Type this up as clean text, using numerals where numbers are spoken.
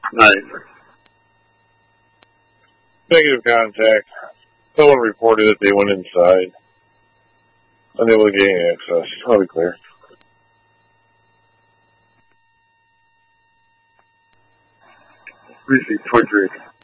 Right. Negative contact. Someone reported that they went inside. Unable to gain access. I'll be clear. Receive 23.